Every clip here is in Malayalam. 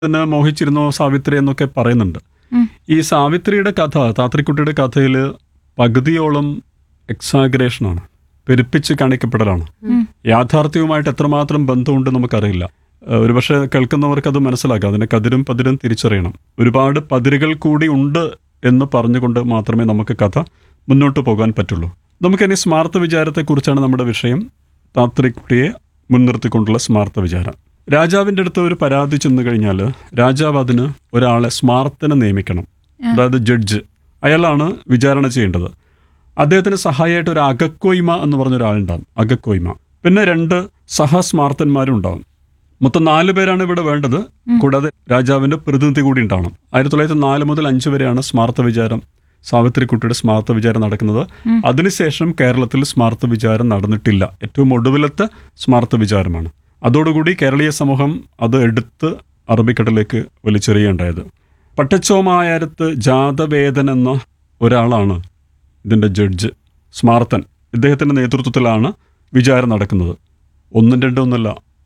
തന്നെ മോഹിച്ചിരുന്നോ സാവിത്രി എന്നൊക്കെ പറയുന്നുണ്ട്. ഈ സാവിത്രിയുടെ കഥ, താത്രിക്കുട്ടിയുടെ കഥയിൽ പകുതിയോളം എക്സാഗ്രേഷനാണ്, പെരുപ്പിച്ച് കാണിക്കപ്പെടലാണ്. യാഥാർത്ഥ്യവുമായിട്ട് എത്രമാത്രം ബന്ധമുണ്ട് നമുക്കറിയില്ല. ഒരുപക്ഷെ കേൾക്കുന്നവർക്ക് അത് മനസ്സിലാക്കാം. അതിനെ കതിരും പതിരും തിരിച്ചറിയണം. ഒരുപാട് പതിരുകൾ കൂടി ഉണ്ട് എന്ന് പറഞ്ഞുകൊണ്ട് മാത്രമേ നമുക്ക് കഥ മുന്നോട്ട് പോകാൻ പറ്റുള്ളൂ. നമുക്കിനി സ്മാർത്ഥ വിചാരത്തെക്കുറിച്ചാണ് നമ്മുടെ വിഷയം. താത്രിക്കുട്ടിയെ മുൻനിർത്തിക്കൊണ്ടുള്ള സ്മാർത്ഥ വിചാരം. രാജാവിൻ്റെ അടുത്ത് ഒരു പരാതി ചെന്ന് കഴിഞ്ഞാൽ രാജാവ് അതിന് ഒരാളെ സ്മാർത്തനെ നിയമിക്കണം, അതായത് ജഡ്ജ്. അയാളാണ് വിചാരണ ചെയ്യേണ്ടത്. അദ്ദേഹത്തിന് സഹായമായിട്ട് ഒരു അകക്കോയ്മ എന്ന് പറഞ്ഞൊരാളുണ്ടാകും, അകക്കോയ്മ. പിന്നെ 2 സഹസ്മാർത്തന്മാരും ഉണ്ടാകും. മൊത്തം 4 പേരാണ് ഇവിടെ വേണ്ടത്. കൂടാതെ രാജാവിൻ്റെ പ്രതിനിധി കൂടി ഉണ്ടാവണം. 1904 മുതൽ 5 വരെയാണ് സ്മാർത്ഥ വിചാരം, സാവിത്രിക്കുട്ടിയുടെ സ്മാർത്ഥ വിചാരം നടക്കുന്നത്. അതിനുശേഷം കേരളത്തിൽ സ്മാർത്ഥ വിചാരം നടന്നിട്ടില്ല. ഏറ്റവും ഒടുവിലത്തെ സ്മാർത്ഥ വിചാരമാണ്. അതോടുകൂടി കേരളീയ സമൂഹം അത് എടുത്ത് അറബിക്കടലിലേക്ക് വലിച്ചെറിയുകയുണ്ടായത്. പട്ടച്ചോമായാരത്ത് ജാതവേദൻ എന്ന ഒരാളാണ് ഇതിൻ്റെ ജഡ്ജ്, സ്മാർത്തൻ. ഇദ്ദേഹത്തിൻ്റെ നേതൃത്വത്തിലാണ് വിചാരം നടക്കുന്നത്. 1, 2 ഒന്നല്ല,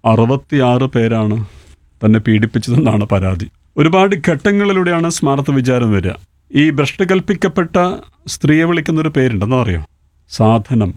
66 പേരാണ് തന്നെ പീഡിപ്പിച്ചതെന്നാണ് പരാതി. ഒരുപാട് ഘട്ടങ്ങളിലൂടെയാണ് സ്മാർത്ഥ വിചാരം വരിക. ഈ ഭ്രഷ്ട് കൽപ്പിക്കപ്പെട്ട സ്ത്രീയെ വിളിക്കുന്നൊരു പേരുണ്ടെന്നോ അറിയോ? സാധനം.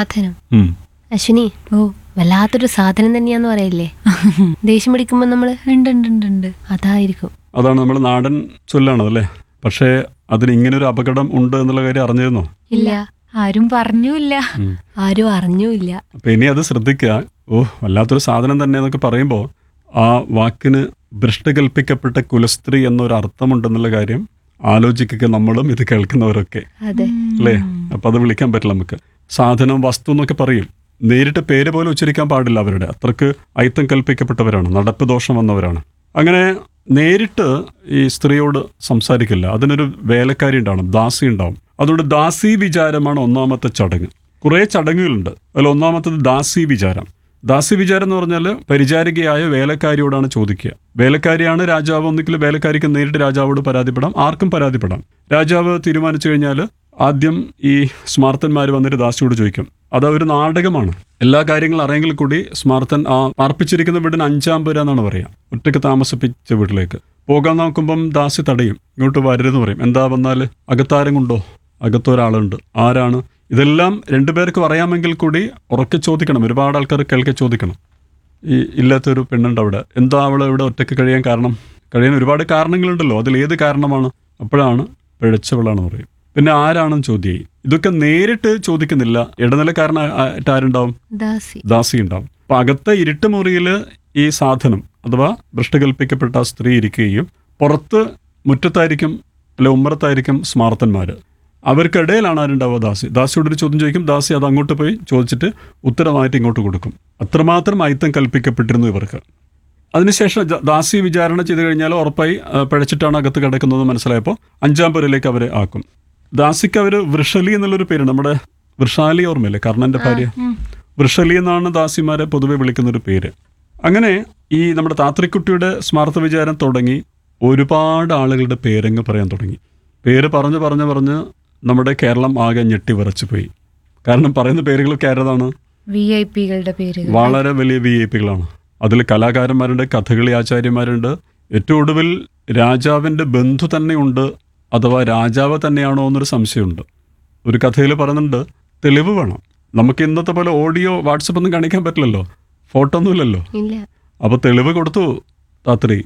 അശ്വിനി, വല്ലാത്തൊരു സാധനം തന്നെയാന്ന് പറയില്ലേ? ദേഷ്യം പിടിക്കുമ്പോ നമ്മള് ഉണ്ട് അതായിരിക്കും. അതാണ് നമ്മുടെ നാടൻ ചൊല്ലാണത് അല്ലേ? പക്ഷേ അതിന് ഇങ്ങനൊരു അപകടം ഉണ്ട് എന്നുള്ള കാര്യം അറിഞ്ഞിരുന്നോ? ഇല്ല, ആരും പറഞ്ഞില്ല, ആരും അറിഞ്ഞുമില്ല. അപ്പൊ ഇനി അത് ശ്രദ്ധിക്കുക. വല്ലാത്തൊരു സാധനം തന്നെ എന്നൊക്കെ പറയുമ്പോൾ ആ വാക്കിന് ഭ്രഷ്ട് കൽപ്പിക്കപ്പെട്ട കുലസ്ത്രീ എന്നൊരു അർത്ഥമുണ്ടെന്നുള്ള കാര്യം ആലോചിക്കുക, നമ്മളും ഇത് കേൾക്കുന്നവരൊക്കെ അല്ലേ? അപ്പൊ അത് വിളിക്കാൻ പറ്റില്ല നമുക്ക്. സാധനം, വസ്തു എന്നൊക്കെ പറയും. നേരിട്ട് പേര് പോലും ഉച്ചരിക്കാൻ പാടില്ല. അവരുടെ അത്രക്ക് അയിത്തം കൽപ്പിക്കപ്പെട്ടവരാണ്, നടപ്പ് ദോഷം വന്നവരാണ്. അങ്ങനെ നേരിട്ട് ഈ സ്ത്രീയോട് സംസാരിക്കില്ല. അതിനൊരു വേലക്കാരി ഉണ്ടാവണം, ദാസി ഉണ്ടാവും. അതുകൊണ്ട് ദാസി വിചാരമാണ് ഒന്നാമത്തെ ചടങ്ങ്. കുറേ ചടങ്ങുകളുണ്ട്. അതിൽ ഒന്നാമത്തത് ദാസി വിചാരം. ദാസി വിചാരം എന്ന് പറഞ്ഞാൽ പരിചാരികയായ വേലക്കാരിയോടാണ് ചോദിക്കുക. വേലക്കാരിയാണ് രാജാവ്. ഒന്നിക്കൽ വേലക്കാരിക്ക് നേരിട്ട് രാജാവോട് പരാതിപ്പെടാം, ആർക്കും പരാതിപ്പെടാം. രാജാവ് തീരുമാനിച്ചു കഴിഞ്ഞാൽ ആദ്യം ഈ സ്മാർത്തന്മാർ വന്നിട്ട് ദാസിയോട് ചോദിക്കും. അത് ഒരു നാടകമാണ്. എല്ലാ കാര്യങ്ങളും അറിയെങ്കിൽ കൂടി സ്മാർത്തൻ ആ പാർപ്പിച്ചിരിക്കുന്ന വീടിന് 5-ാം പുര എന്നാണ് പറയുക. ഒറ്റയ്ക്ക് താമസിപ്പിച്ച വീട്ടിലേക്ക് പോകാൻ നോക്കുമ്പം ദാസി തടയും. ഇങ്ങോട്ട് വരരുതെന്ന് പറയും. എന്താ വന്നാൽ? അകത്താരം കൊണ്ടോ? അകത്തൊരാളുണ്ട്. ആരാണ്? ഇതെല്ലാം 2 പേർക്ക് അറിയാമെങ്കിൽ കൂടി ഉറക്കെ ചോദിക്കണം. ഒരുപാട് ആൾക്കാർ കേൾക്കെ ചോദിക്കണം. ഈ ഇല്ലാത്തൊരു പെണ്ണുണ്ട് അവിടെ, എന്താ അവൾ ഇവിടെ ഒറ്റയ്ക്ക് കഴിയാൻ കാരണം? കഴിയാൻ ഒരുപാട് കാരണങ്ങളുണ്ടല്ലോ, അതിലേത് കാരണമാണ്? അപ്പോഴാണ് പിഴച്ചവളാണെന്ന് പറയും. പിന്നെ ആരാണെന്ന് ചോദ്യം. ഇതൊക്കെ നേരിട്ട് ചോദിക്കുന്നില്ല. ഇടനിലക്കാരനായിട്ട് ആരുണ്ടാവും? ദാസി ഉണ്ടാവും. അപ്പൊ അകത്തെ ഇരുട്ട് മുറിയിൽ ഈ സാധനം അഥവാ ഭ്രഷ്ട് കൽപ്പിക്കപ്പെട്ട സ്ത്രീ ഇരിക്കുകയും പുറത്ത് മുറ്റത്തായിരിക്കും അല്ലെ ഉമ്മറത്തായിരിക്കും സ്മാർത്തന്മാർ. അവർക്കിടയിലാണ് ആരുണ്ടാവുക? ദാസിയോടൊരു ചോദ്യം ചോദിക്കും. ദാസി അത് അങ്ങോട്ട് പോയി ചോദിച്ചിട്ട് ഉത്തരമായിട്ട് ഇങ്ങോട്ട് കൊടുക്കും. അത്രമാത്രം അയിത്തം കൽപ്പിക്കപ്പെട്ടിരുന്നു ഇവർക്ക്. അതിനുശേഷം ദാസി വിചാരണ ചെയ്ത് കഴിഞ്ഞാൽ ഉറപ്പായി പിഴച്ചിട്ടാണ് അകത്ത് കിടക്കുന്നത് മനസ്സിലായപ്പോൾ 5-ാം പുരയിലേക്ക് അവരെ ആക്കും. ദാസിക്ക് അവർ വൃഷലി എന്നുള്ളൊരു പേരുണ്ട്. നമ്മുടെ വൃഷാലി ഓർമ്മയില്ലേ, കർണന്റെ ഭാര്യ? വൃഷലി എന്നാണ് ദാസിമാരെ പൊതുവെ വിളിക്കുന്നൊരു പേര്. അങ്ങനെ ഈ നമ്മുടെ താത്രിക്കുട്ടിയുടെ സ്മാർത്ഥ വിചാരം തുടങ്ങി ഒരുപാട് ആളുകളുടെ പേരങ്ങ് പറയാൻ തുടങ്ങി. പേര് പറഞ്ഞ് നമ്മുടെ കേരളം ആകെ ഞെട്ടി വിറച്ചു പോയി. കാരണം പറയുന്ന പേരുകളൊക്കെ ആരതാണ്? VIP-കളുടെ പേര്, വളരെ വലിയ VIP-കളാണ്. അതിൽ കലാകാരന്മാരുണ്ട്, കഥകളി ആചാര്യന്മാരുണ്ട്. ഏറ്റവും ഒടുവിൽ രാജാവിൻ്റെ ബന്ധു തന്നെയുണ്ട്. അഥവാ രാജാവ് തന്നെയാണോ എന്നൊരു സംശയമുണ്ട്. ഒരു കഥയിൽ പറയുന്നുണ്ട്, തെളിവ് വേണം. നമുക്ക് ഇന്നത്തെ പോലെ ഓഡിയോ വാട്സപ്പ് ഒന്നും കാണിക്കാൻ പറ്റില്ലല്ലോ, ഫോട്ടോ ഒന്നുമില്ലല്ലോ. അപ്പോൾ തെളിവ് കൊടുത്തു താത്രി.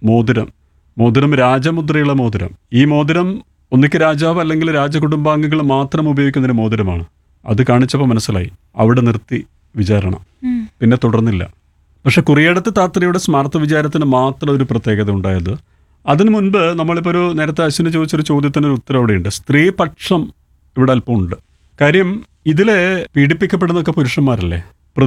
മോതിരം രാജമുദ്രയുള്ള മോതിരം. ഈ മോതിരം ഒന്നിക്ക് രാജാവ് അല്ലെങ്കിൽ രാജകുടുംബാംഗങ്ങൾ മാത്രം ഉപയോഗിക്കുന്നതിന് മോതിരമാണ്. അത് കാണിച്ചപ്പോൾ മനസ്സിലായി. അവിടെ നിർത്തി വിചാരണ, പിന്നെ തുടർന്നില്ല. പക്ഷെ കുറേയിടത്ത് താത്രിയുടെ സ്മാർത്ഥ വിചാരത്തിന് മാത്രം ഒരു പ്രത്യേകത ഉണ്ടായത്. അതിനു മുൻപ് നമ്മളിപ്പോൾ നേരത്തെ അശ്വിന് ചോദിച്ചൊരു ചോദ്യത്തിനൊരു ഉത്തരം അവിടെയുണ്ട്. സ്ത്രീപക്ഷം ഇവിടെ അല്പം ഉണ്ട്. കാര്യം ഇതിലെ പീഡിപ്പിക്കപ്പെടുന്നതൊക്കെ പുരുഷന്മാരല്ലേ,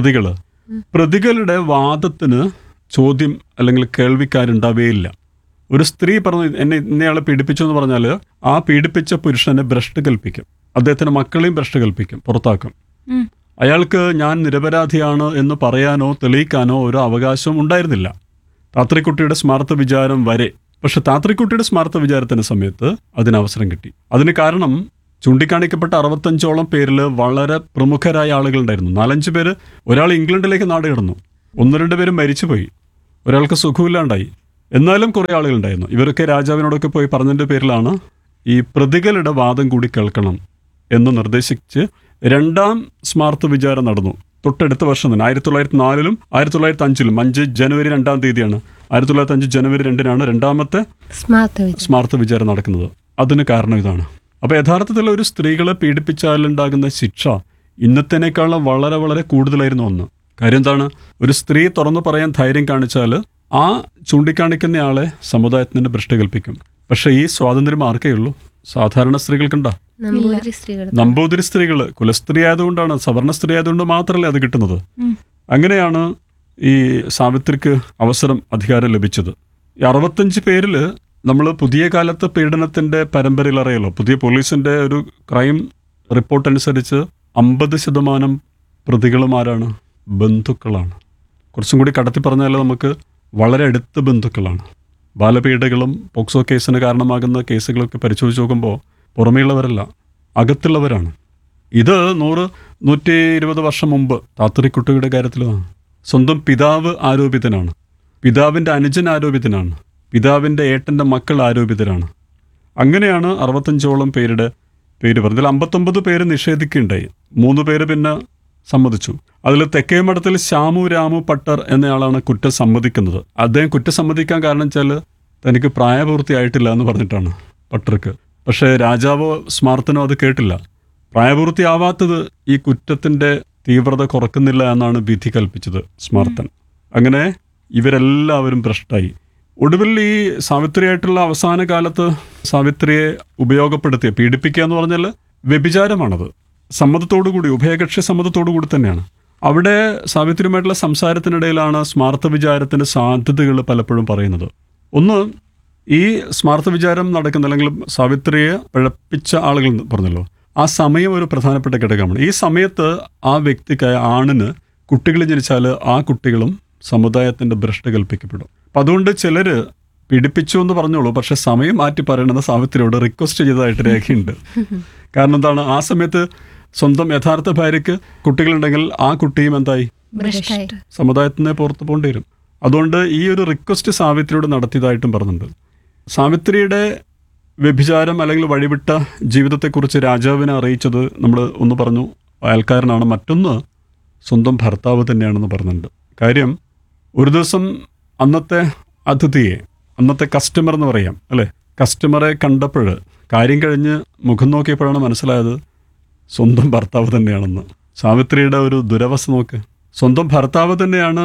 പ്രതികളുടെ വാദത്തിന് ചോദ്യം അല്ലെങ്കിൽ കേൾവിക്കാരുണ്ടാവുകയില്ല. ഒരു സ്ത്രീ പറഞ്ഞു എന്നെ ഇന്നയാളെ പീഡിപ്പിച്ചു എന്ന് പറഞ്ഞാൽ ആ പീഡിപ്പിച്ച പുരുഷനെ ഭ്രഷ്ട് കൽപ്പിക്കും. അദ്ദേഹത്തിന് മക്കളെയും ഭ്രഷ്ട് കൽപ്പിക്കും, പുറത്താക്കും. അയാൾക്ക് ഞാൻ നിരപരാധിയാണ് എന്ന് പറയാനോ തെളിയിക്കാനോ ഒരു അവകാശവും ഉണ്ടായിരുന്നില്ല താത്രിക്കുട്ടിയുടെ സ്മാർത്ഥ വിചാരം വരെ. പക്ഷെ താത്രിക്കുട്ടിയുടെ സ്മാർത്ഥ വിചാരത്തിന് സമയത്ത് അതിനവസരം കിട്ടി. അതിന് കാരണം ചൂണ്ടിക്കാണിക്കപ്പെട്ട 65ഓളം പേരിൽ വളരെ പ്രമുഖരായ ആളുകളുണ്ടായിരുന്നു. 4-5 പേര്, ഒരാൾ ഇംഗ്ലണ്ടിലേക്ക് നാട് കടന്നു, 1-2 പേര് മരിച്ചുപോയി, ഒരാൾക്ക് സുഖമില്ലാണ്ടായി. എന്നാലും കുറേ ആളുകളുണ്ടായിരുന്നു. ഇവരൊക്കെ രാജാവിനോടൊക്കെ പോയി പറഞ്ഞതിൻ്റെ പേരിലാണ് ഈ പ്രതികളുടെ വാദം കൂടി കേൾക്കണം എന്ന് നിർദ്ദേശിച്ച് രണ്ടാം സ്മാർത്ത വിചാരം നടന്നു. തൊട്ടടുത്ത വർഷം തന്നെ 1904-ലും 1905-ലും 5 ജനുവരി 2-ാം തീയതിയാണ്. 1905 ജനുവരി 2-നാണ് രണ്ടാമത്തെ സ്മാർത്ത വിചാരം നടക്കുന്നത്. അതിന് കാരണം ഇതാണ്. അപ്പോൾ യഥാർത്ഥത്തിൽ ഒരു സ്ത്രീകളെ പീഡിപ്പിച്ചാലുണ്ടാകുന്ന ശിക്ഷ ഇന്നത്തേനേക്കാളും വളരെ വളരെ കൂടുതലായിരുന്നു ഒന്ന്. കാര്യം എന്താണ്? ഒരു സ്ത്രീ തുറന്നു പറയാൻ ധൈര്യം കാണിച്ചാൽ ആ ചൂണ്ടിക്കാണിക്കുന്നയാളെ സമുദായത്തിന് ഭ്രഷ്ട് കൽപ്പിക്കും. പക്ഷേ ഈ സ്വാതന്ത്ര്യം ആർക്കേ ഉള്ളൂ? സാധാരണ സ്ത്രീകൾക്കുണ്ടോ? നമ്പൂതിരി സ്ത്രീകൾ കുലസ്ത്രീ ആയതുകൊണ്ടാണ്, സവർണ സ്ത്രീ ആയതുകൊണ്ട് മാത്രമല്ലേ അത് കിട്ടുന്നത്. അങ്ങനെയാണ് ഈ സാവിത്രിക്ക് അധികാരം ലഭിച്ചത്. ഈ 65 പേരിൽ നമ്മൾ പുതിയ കാലത്ത് പീഡനത്തിന്റെ പരമ്പരയിൽ അറിയാലോ, പുതിയ പോലീസിന്റെ ഒരു ക്രൈം റിപ്പോർട്ട് അനുസരിച്ച് 50% പ്രതികളും ആരാണ്? ബന്ധുക്കളാണ്. കുറച്ചും കൂടി കടത്തി പറഞ്ഞാൽ നമുക്ക് വളരെ അടുത്ത ബന്ധുക്കളാണ്. ബാലപീഡകളും പോക്സോ കേസിന് കാരണമാകുന്ന കേസുകളൊക്കെ പരിശോധിച്ച് നോക്കുമ്പോൾ പുറമേയുള്ളവരല്ല, അകത്തുള്ളവരാണ്. ഇത് 100-120 വർഷം മുമ്പ് താത്രിക്കുട്ടിയുടെ കാര്യത്തിലാണ്. സ്വന്തം പിതാവ് ആരോപിതനാണ്, പിതാവിൻ്റെ അനുജൻ ആരോപിതനാണ്, പിതാവിൻ്റെ ഏട്ടൻ്റെ മക്കൾ ആരോപിതരാണ്. അങ്ങനെയാണ് 65ഓളം പേരുടെ പേര് പറഞ്ഞതിൽ 59 പേര് നിഷേധിക്കുകയുണ്ടായി. 3 പേര് പിന്നെ സമ്മതിച്ചു. അതിൽ തെക്കേ മഠത്തിൽ ശ്യാമു രാമു പട്ടർ എന്നയാളാണ് കുറ്റം സമ്മതിക്കുന്നത്. അദ്ദേഹം കുറ്റം സമ്മതിക്കാൻ കാരണം വെച്ചാൽ തനിക്ക് പ്രായപൂർത്തിയായിട്ടില്ല എന്ന് പറഞ്ഞിട്ടാണ് പട്ടർക്ക്. പക്ഷേ രാജാവോ സ്മാർത്തനോ അത് കേട്ടില്ല. പ്രായപൂർത്തിയാവാത്തത് ഈ കുറ്റത്തിൻ്റെ തീവ്രത കുറക്കുന്നില്ല എന്നാണ് വിധി കൽപ്പിച്ചത് സ്മാർത്തൻ. അങ്ങനെ ഇവരെല്ലാവരും ഭ്രഷ്ടായി. ഒടുവിൽ ഈ സാവിത്രിയായിട്ടുള്ള അവസാന കാലത്ത് സാവിത്രിയെ ഉപയോഗപ്പെടുത്തിയ പീഡിപ്പിക്കുക എന്ന് പറഞ്ഞാൽ വ്യഭിചാരമാണത്. സമ്മതത്തോടുകൂടി, ഉഭയകക്ഷി സമ്മതത്തോടുകൂടി തന്നെയാണ്. അവിടെ സാവിത്രിയുമായിട്ടുള്ള സംസാരത്തിനിടയിലാണ് സ്മാർത്ത വിചാരത്തിൻ്റെ സാധ്യതകൾ പലപ്പോഴും പറയുന്നത്. ഒന്ന്, ഈ സ്മാർത്ത വിചാരം നടക്കുന്ന അല്ലെങ്കിൽ സാവിത്രിയെ പിഴപ്പിച്ച ആളുകൾ പറഞ്ഞല്ലോ, ആ സമയം ഒരു പ്രധാനപ്പെട്ട ഘടകമാണ്. ഈ സമയത്ത് ആ വ്യക്തിക്ക്, ആണിന് കുട്ടികൾ ജനിച്ചാൽ ആ കുട്ടികളും സമുദായത്തിൻ്റെ ഭ്രഷ്ട് കൽപ്പിക്കപ്പെടും. അപ്പം അതുകൊണ്ട് ചിലർ പീഡിപ്പിച്ചു എന്ന് പറഞ്ഞോളൂ, പക്ഷെ സമയം മാറ്റി പറയണമെന്ന് സാവിത്രിയോട് റിക്വസ്റ്റ് ചെയ്തതായിട്ട് രേഖയുണ്ട്. കാരണം എന്താണ്? ആ സമയത്ത് സ്വന്തം യഥാർത്ഥ ഭാര്യയ്ക്ക് കുട്ടികളുണ്ടെങ്കിൽ ആ കുട്ടിയും എന്തായി? സമുദായത്തിനെ പുറത്ത് പോകേണ്ടി വരും. അതുകൊണ്ട് ഈ ഒരു റിക്വസ്റ്റ് സാവിത്രിയോട് നടത്തിയതായിട്ടും പറഞ്ഞിട്ടുണ്ട്. സാവിത്രിയുടെ വ്യഭിചാരം അല്ലെങ്കിൽ വഴിവിട്ട ജീവിതത്തെക്കുറിച്ച് രാജാവിനെ അറിയിച്ചത് നമ്മൾ ഒന്ന് പറഞ്ഞു അയൽക്കാരനാണ്, മറ്റൊന്ന് സ്വന്തം ഭർത്താവ് തന്നെയാണെന്ന് പറഞ്ഞിട്ടുണ്ട്. കാര്യം, ഒരു ദിവസം അന്നത്തെ അതിഥിയെ, അന്നത്തെ കസ്റ്റമർ എന്ന് പറയാം അല്ലേ, കസ്റ്റമറെ കണ്ടപ്പോൾ കാര്യം കഴിഞ്ഞ് മുഖം നോക്കിയപ്പോഴാണ് മനസ്സിലായത് സ്വന്തം ഭർത്താവ് തന്നെയാണെന്ന്. സാവിത്രിയുടെ ഒരു ദുരവസ്ഥ നോക്ക്. സ്വന്തം ഭർത്താവ് തന്നെയാണ്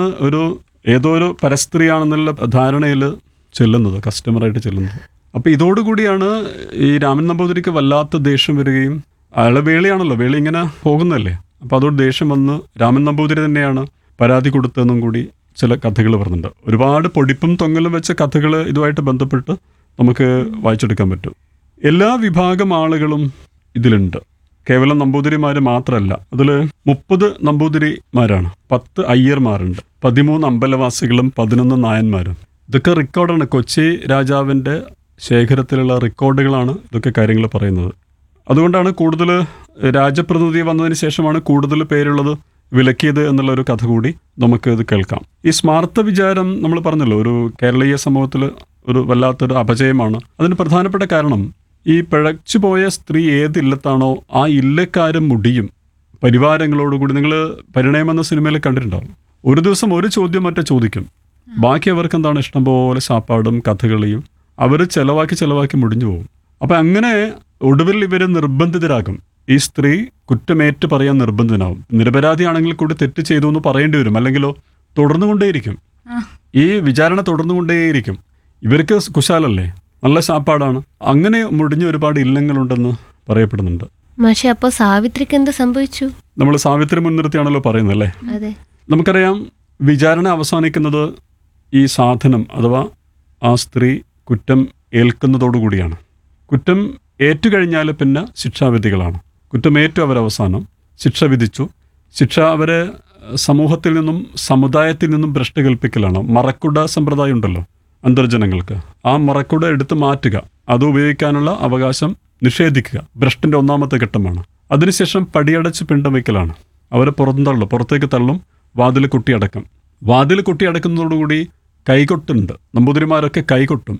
ഏതോ ഒരു പരസ്ത്രീയാണെന്നുള്ള ധാരണയിൽ ചെല്ലുന്നത്, കസ്റ്റമറായിട്ട് ചെല്ലുന്നത്. അപ്പോൾ ഇതോടുകൂടിയാണ് ഈ രാമൻ നമ്പൂതിരിക്ക് വല്ലാത്ത ദേഷ്യം വരികയും, അയാളെ വേളിയാണല്ലോ, വേളി ഇങ്ങനെ പോകുന്നതല്ലേ, അപ്പോൾ അതോട് ദേഷ്യം വന്ന് രാമൻ നമ്പൂതിരി തന്നെയാണ് പരാതി കൊടുത്തതെന്നും കൂടി ചില കഥകൾ പറഞ്ഞിട്ടുണ്ട്. ഒരുപാട് പൊടിപ്പും തൊങ്ങലും വെച്ച കഥകൾ ഇതുമായിട്ട് ബന്ധപ്പെട്ട് നമുക്ക് വായിച്ചെടുക്കാൻ പറ്റും. എല്ലാ വിഭാഗം ആളുകളും ഇതിലുണ്ട്, കേവലം നമ്പൂതിരിമാർ മാത്രമല്ല. അതിൽ 30 നമ്പൂതിരിമാരാണ്, 10 അയ്യർമാരുണ്ട്, 13 അമ്പലവാസികളും 11 നായന്മാരും. ഇതൊക്കെ റെക്കോർഡാണ്, കൊച്ചി രാജാവിൻ്റെ ശേഖരത്തിലുള്ള റെക്കോർഡുകളാണ് ഇതൊക്കെ കാര്യങ്ങൾ പറയുന്നത്. അതുകൊണ്ടാണ് കൂടുതൽ രാജപ്രതിനിധി വന്നതിന് ശേഷമാണ് കൂടുതൽ പേരുള്ളത് വിലക്കിയത് എന്നുള്ളൊരു കഥ കൂടി നമുക്ക് ഇത് കേൾക്കാം. ഈ സ്മാർത്ത വിചാരം നമ്മൾ പറഞ്ഞല്ലോ, ഒരു കേരളീയ സമൂഹത്തിൽ ഒരു വല്ലാത്തൊരു അപജയമാണ്. അതിന് പ്രധാനപ്പെട്ട കാരണം, ഈ പിഴച്ചുപോയ സ്ത്രീ ഏത് ഇല്ലത്താണോ ആ ഇല്ലക്കാരും മുടിയും പരിവാരങ്ങളോടുകൂടി. നിങ്ങൾ പരിണയം എന്ന സിനിമയിൽ കണ്ടിട്ടുണ്ടാവും, ഒരു ദിവസം ഒരു ചോദ്യം മറ്റേ ചോദിക്കും, ബാക്കി അവർക്ക് എന്താണ് ഇഷ്ടം പോലെ ശാപ്പാടും കഥകളിയും അവർ ചെലവാക്കി മുടിഞ്ഞു പോകും. അപ്പം അങ്ങനെ ഒടുവിൽ ഇവർ നിർബന്ധിതരാകും. ഈ സ്ത്രീ കുറ്റമേറ്റ് പറയാൻ നിർബന്ധിതനാവും. നിരപരാധിയാണെങ്കിൽ കൂടി തെറ്റ് ചെയ്തു എന്ന് പറയേണ്ടി വരും, അല്ലെങ്കിലോ തുടർന്നുകൊണ്ടേയിരിക്കും. ഈ വിചാരണ തുടർന്നുകൊണ്ടേയിരിക്കും. ഇവർക്ക് കുശാലല്ലേ, നല്ല ശാപ്പാടാണ്. അങ്ങനെ മുടിഞ്ഞ ഒരുപാട് ഇല്ലങ്ങളുണ്ടെന്ന് പറയപ്പെടുന്നുണ്ട്. പക്ഷെ അപ്പോൾ സാവിത്രിക്ക് എന്ത് സംഭവിച്ചു? നമ്മൾ സാവിത്രി മുൻനിർത്തിയാണല്ലോ പറയുന്നത് അല്ലേ. നമുക്കറിയാം, വിചാരണ അവസാനിക്കുന്നത് ഈ സാധനം അഥവാ ആ സ്ത്രീ കുറ്റം ഏൽക്കുന്നതോടുകൂടിയാണ്. കുറ്റം ഏറ്റുകഴിഞ്ഞാൽ പിന്നെ ശിക്ഷാവിധികളാണ്. കുറ്റമേറ്റു അവരവസാനം ശിക്ഷ വിധിച്ചു. ശിക്ഷ അവരെ സമൂഹത്തിൽ നിന്നും സമുദായത്തിൽ നിന്നും ഭ്രഷ്ട് കൽപ്പിക്കലാണ്. മറക്കുട സമ്പ്രദായം ഉണ്ടല്ലോ അന്തർജനങ്ങൾക്ക്, ആ മറക്കുട എടുത്ത് മാറ്റുക, അത് ഉപയോഗിക്കാനുള്ള അവകാശം നിഷേധിക്കുക ഭ്രഷ്ടിൻ്റെ ഒന്നാമത്തെ ഘട്ടമാണ്. അതിനുശേഷം പടിയടച്ച് പിണ്ടം വയ്ക്കലാണ്. അവരെ പുറത്തേക്ക് തള്ളും, വാതിൽ കുട്ടിയടക്കം. വാതിൽ കുട്ടിയടക്കുന്നതോടുകൂടി കൈകൊട്ടുണ്ട്. നമ്പൂതിരിമാരൊക്കെ കൈകൊട്ടും.